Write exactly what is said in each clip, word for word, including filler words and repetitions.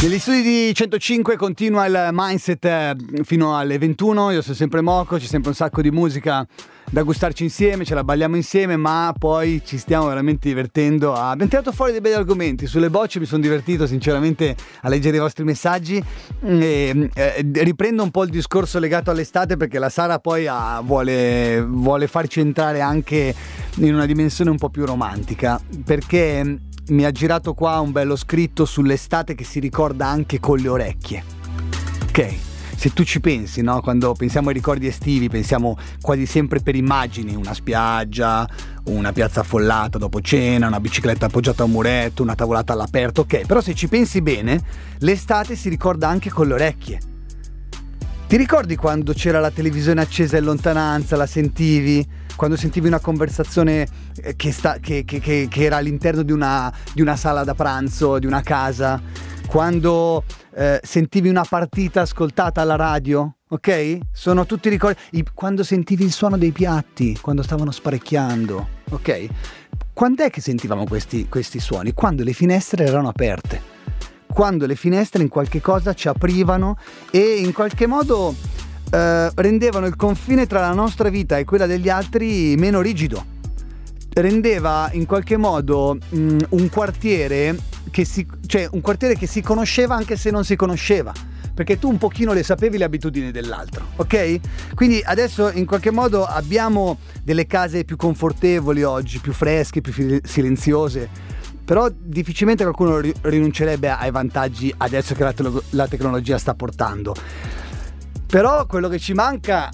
Negli studi di centocinque continua il Mindset fino alle ventuno. Io sono sempre Moco, c'è sempre un sacco di musica da gustarci insieme, ce la balliamo insieme, ma poi ci stiamo veramente divertendo. Abbiamo tirato fuori dei bei argomenti. Sulle bocce mi sono divertito sinceramente a leggere i vostri messaggi e, eh, riprendo un po' il discorso legato all'estate, perché la Sara poi ha, vuole, vuole farci entrare anche in una dimensione un po' più romantica, perché mi ha girato qua un bello scritto sull'estate che si ricorda anche con le orecchie. Ok, se tu ci pensi, no? Quando pensiamo ai ricordi estivi pensiamo quasi sempre per immagini: una spiaggia, una piazza affollata dopo cena, una bicicletta appoggiata a un muretto, una tavolata all'aperto. Ok, però se ci pensi bene, l'estate si ricorda anche con le orecchie. Ti ricordi quando c'era la televisione accesa in lontananza, la sentivi? Quando sentivi una conversazione che, sta, che, che, che, che era all'interno di una, di una sala da pranzo, di una casa? Quando eh, sentivi una partita ascoltata alla radio? Ok? Sono tutti ricordi. I, quando sentivi il suono dei piatti, quando stavano sparecchiando. Ok? Quando è che sentivamo questi, questi suoni? Quando le finestre erano aperte. Quando le finestre in qualche cosa ci aprivano e in qualche modo eh, rendevano il confine tra la nostra vita e quella degli altri meno rigido. Rendeva in qualche modo mh, un quartiere che si, cioè un quartiere che si conosceva anche se non si conosceva, perché tu un pochino le sapevi le abitudini dell'altro, ok? Quindi adesso in qualche modo abbiamo delle case più confortevoli oggi, più fresche, più fi- silenziose. Però difficilmente qualcuno rinuncerebbe ai vantaggi adesso che la, te- la tecnologia sta portando. Però quello che ci manca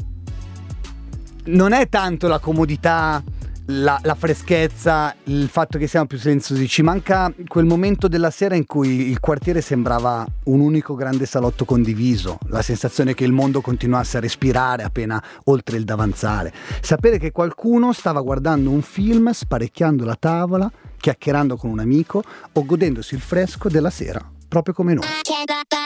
non è tanto la comodità, la, la freschezza, il fatto che siamo più silenziosi. Ci manca quel momento della sera in cui il quartiere sembrava un unico grande salotto condiviso, la sensazione che il mondo continuasse a respirare appena oltre il davanzale, sapere che qualcuno stava guardando un film, sparecchiando la tavola, chiacchierando con un amico o godendosi il fresco della sera, proprio come noi.